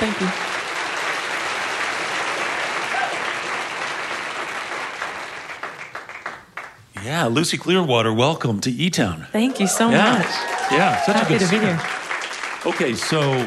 Thank you. Yeah, Lucy Clearwater, welcome to E-Town. Thank you so much. Yeah, such Happy a good to be singer. here. Okay, so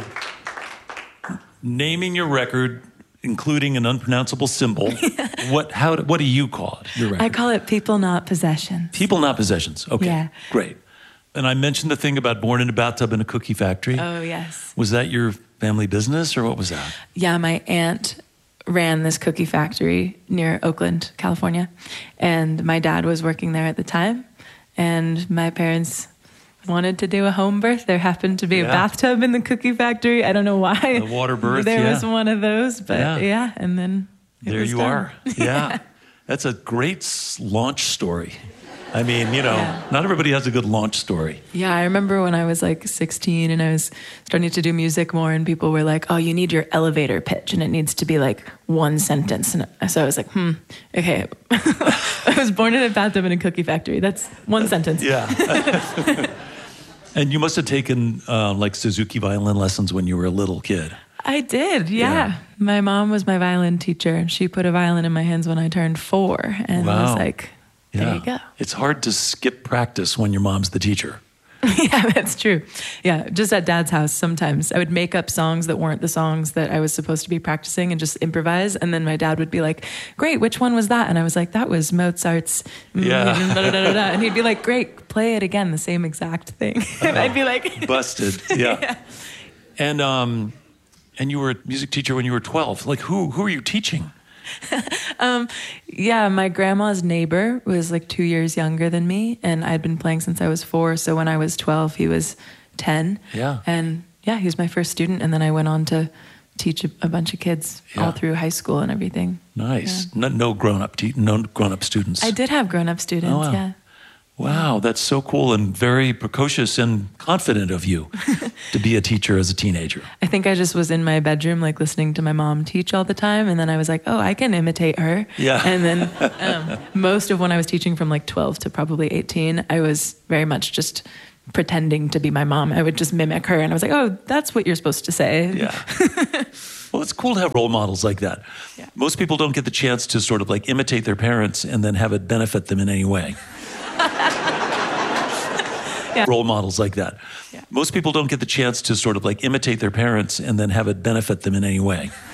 naming your record, including an unpronounceable symbol, what do you call it, your record? I call it People Not Possessions. People Not Possessions. Okay, Yeah. Great. And I mentioned the thing about born in a bathtub in a cookie factory. Oh, yes. Was that your family business or what was that? Yeah, my aunt ran this cookie factory near Oakland, California. And my dad was working there at the time. And my parents wanted to do a home birth. There happened to be a bathtub in the cookie factory. I don't know why. The water birth, There was one of those, but yeah, and then there was you done. are. Yeah. That's a great launch story. I mean, not everybody has a good launch story. Yeah, I remember when I was like 16 and I was starting to do music more and people were like, oh, you need your elevator pitch and it needs to be like one sentence. And so I was like, okay. I was born in a bathtub in a cookie factory. That's one sentence. Yeah. And you must have taken like Suzuki violin lessons when you were a little kid. I did, yeah. My mom was my violin teacher. She put a violin in my hands when I turned 4 and I was like, there you go. It's hard to skip practice when your mom's the teacher. Yeah, that's true. Yeah, just at Dad's house sometimes. I would make up songs that weren't the songs that I was supposed to be practicing and just improvise. And then my dad would be like, great, which one was that? And I was like, that was Mozart's. And he'd be like, great, play it again, the same exact thing. And I'd be like... Busted, yeah. And you were a music teacher when you were 12. Like, who were you teaching? Yeah, my grandma's neighbor was like 2 years younger than me, and I'd been playing since I was 4. So when I was 12, he was 10. Yeah. And he was my first student, and then I went on to teach a bunch of kids all through high school and everything. Nice. Yeah. No grown-up students. I did have grown-up students, wow. Yeah. Wow, that's so cool and very precocious and confident of you to be a teacher as a teenager. I think I just was in my bedroom, like listening to my mom teach all the time. And then I was like, oh, I can imitate her. Yeah. And then most of when I was teaching from like 12 to probably 18, I was very much just pretending to be my mom. I would just mimic her. And I was like, oh, that's what you're supposed to say. Yeah. Well, it's cool to have role models like that. Yeah. Most people don't get the chance to sort of like imitate their parents and then have it benefit them in any way. Yeah. Role models like that. Yeah. Most people don't get the chance to sort of like imitate their parents and then have it benefit them in any way.